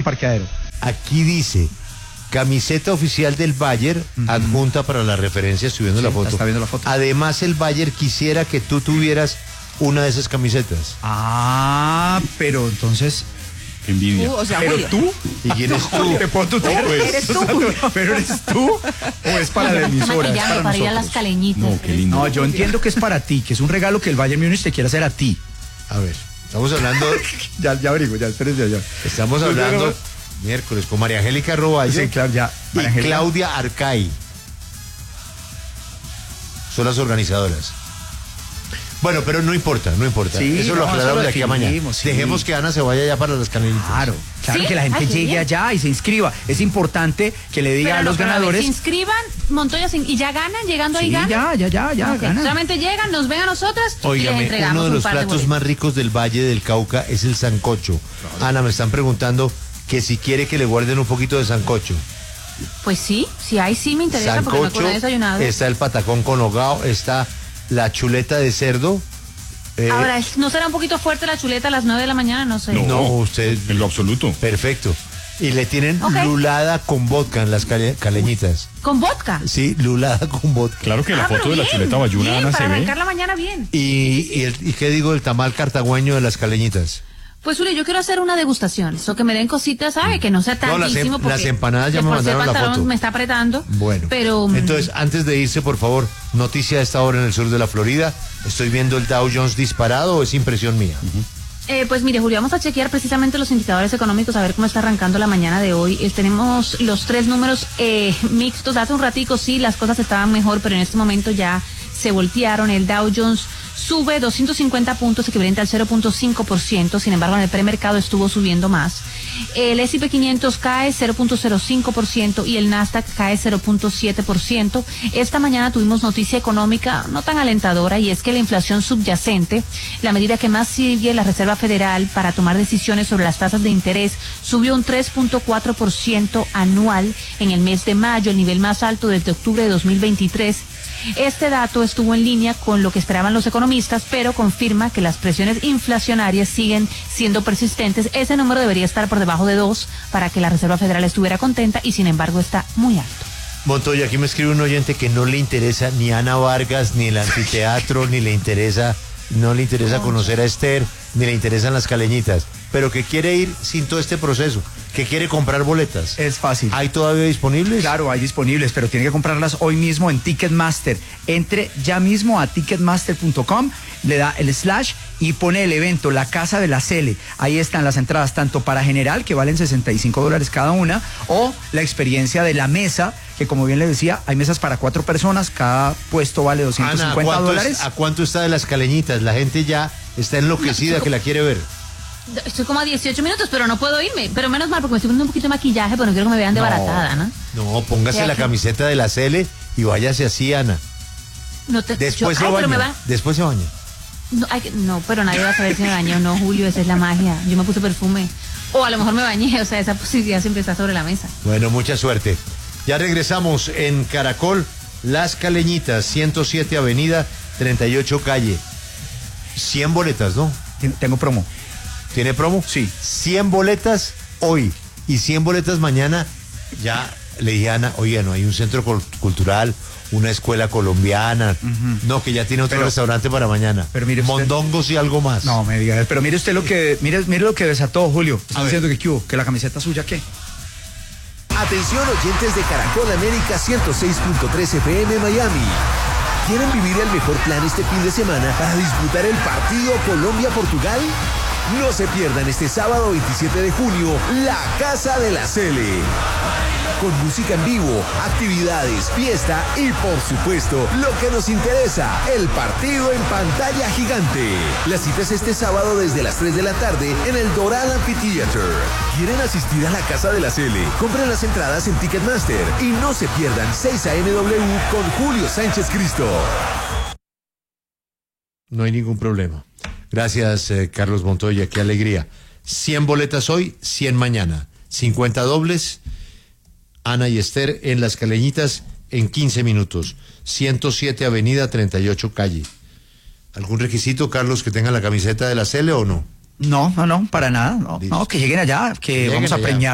parqueadero. Aquí dice, camiseta oficial del Bayern, adjunta para la referencia, estoy viendo la foto. Está viendo la foto. Además, el Bayern quisiera que tú tuvieras una de esas camisetas. Ah, pero entonces... Envidia. O sea, ¿Pero Julio. tú? ¿Y quién es tú? ¿Te puedo tutear? ¿Eres tú? ¿Pero eres tú? ¿O es para la emisora? Es Maquillando para ir a las nosotros. caleñitas. No, qué lindo. No, yo entiendo que es para ti, que es un regalo que el Bayern Múnich te quiere hacer a ti. A ver, estamos hablando, Ya averiguo, ya, espérese ya. estamos hablando miércoles con María Angélica Roballo Sí, claro, ya. y María Angélica. Claudia Arcay. Son las organizadoras. Bueno, pero no importa. Sí, eso lo no, aclaramos eso lo de aquí a mañana. definimos, sí. Dejemos que Ana se vaya ya para las canelitas. Claro, ¿Sí? que la gente Ay, qué llegue bien. allá y se inscriba. Es importante que le diga Pero a los pero ganadores. se inscriban, Montoya, y ya ganan, llegando ahí Sí, ganan. ya, Ok, ganan. solamente llegan, nos ven a nosotras y les Óigame, entregamos uno de un los par de platos boletos. más ricos del Valle del Cauca es el sancocho. Ana, me están preguntando que si quiere que le guarden un poquito de sancocho. Pues sí, si hay sí me interesa porque me acuerdo de desayunado. está el patacón con hogao, está la chuleta de cerdo. Ahora, ¿no será un poquito fuerte la chuleta a las 9 de la mañana? No sé. No, usted... En lo absoluto. Perfecto. Y le tienen Ok. lulada con vodka en las caleñitas. ¿Con vodka? Sí, lulada con vodka. Claro que la pero foto de la bien, chuleta bayuna, bien, Ana, para se ve. arrancar la mañana bien. ¿Y qué digo del tamal cartagüeño de las caleñitas? Pues Julio, yo quiero hacer una degustación, eso que me den cositas, ¿sabe? Que no sea No, tantísimo las empanadas ya me por si el mandaron la pantalón foto. me está apretando. Bueno, pero entonces, antes de irse, por favor, noticia a esta hora en el sur de la Florida. ¿Estoy viendo el Dow Jones disparado o es impresión mía? pues mire, Julio, vamos a chequear precisamente los indicadores económicos, a ver cómo está arrancando la mañana de hoy. Tenemos los tres números mixtos. Hace un ratico sí, las cosas estaban mejor, pero en este momento ya se voltearon. El Dow Jones sube 250 puntos, equivalente al 0.5%. Sin embargo, en el premercado estuvo subiendo más. El S&P 500 cae 0.05% y el Nasdaq cae 0.7%. Esta mañana tuvimos noticia económica no tan alentadora, y es que la inflación subyacente, la medida que más sigue la Reserva Federal para tomar decisiones sobre las tasas de interés, subió un 3.4% anual en el mes de mayo, el nivel más alto desde octubre de 2023. Este dato estuvo en línea con lo que esperaban los economistas, pero confirma que las presiones inflacionarias siguen siendo persistentes. Ese número debería estar por debajo de 2 para que la Reserva Federal estuviera contenta, y sin embargo está muy alto. Montoya, aquí me escribe un oyente que no le interesa ni Ana Vargas, ni el anfiteatro, ni le interesa conocer a Esther, ni le interesan las caleñitas, pero que quiere ir sin todo este proceso, que quiere comprar boletas. Es fácil. ¿Hay todavía disponibles? Claro, hay disponibles, pero tiene que comprarlas hoy mismo en Ticketmaster. Entre ya mismo a ticketmaster.com, le da el slash y pone el evento La Casa de la Cele. Ahí están las entradas tanto para general, que valen $65 cada una, o la experiencia de la mesa, que como bien le decía, hay mesas para 4 personas, cada puesto vale $250. ¿A cuánto está de las caleñitas? La gente ya está enloquecida que la quiere ver. Estoy como a 18 minutos, pero no puedo irme. Pero menos mal, porque me estoy poniendo un poquito de maquillaje, pero no quiero que me vean desbaratada, ¿no? No, póngase ¿Qué la hace? camiseta de la Cele y váyase así, Ana. Después se baña. Después se baña. No, pero nadie va a saber si me bañé o no, Julio, esa es la magia. Yo me puse perfume. O a lo mejor me bañé, o sea, esa posibilidad siempre está sobre la mesa. Bueno, mucha suerte. Ya regresamos en Caracol, Las Caleñitas, 107 Avenida, 38 Calle. 100 boletas, ¿no? Tengo promo. ¿Tiene promo? Sí. 100 boletas hoy y 100 boletas mañana. Ya le dije a Ana, oiga, no hay un centro cultural, una escuela colombiana. No, que ya tiene otro restaurante para mañana. Pero mire usted- Mondongos y algo más. No me diga, pero mire usted lo que, mire lo que desató, Julio. A Está ver. diciendo que ¿qué hubo? Que la camiseta suya, ¿qué? Atención, oyentes de Caracol América 106.3 FM Miami. ¿Quieren vivir el mejor plan este fin de semana para disputar el partido Colombia-Portugal? No se pierdan este sábado 27 de junio La Casa de la Cele. Con música en vivo, actividades, fiesta y por supuesto, lo que nos interesa, el partido en pantalla gigante. La cita es este sábado desde las 3 de la tarde en el Doral Amphitheater. ¿Quieren asistir a la Casa de la Cele? Compren las entradas en Ticketmaster y no se pierdan 6 AMW con Julio Sánchez Cristo. No hay ningún problema. Gracias, Carlos Montoya, qué alegría. 100 boletas hoy, 100 mañana. 50 dobles, Ana y Esther en Las Caleñitas en 15 minutos. 107 Avenida, 38 Calle. ¿Algún requisito, Carlos, que tenga la camiseta de la Cele o no? No, para nada. No, Listo. que lleguen allá, que Lleguen vamos a allá. preñar